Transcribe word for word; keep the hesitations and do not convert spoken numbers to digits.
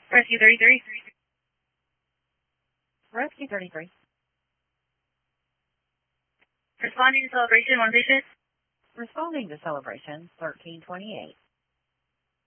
Rescue thirty-three. Rescue thirty-three. Responding to celebration, one patient. Responding to celebration, thirteen twenty-eight.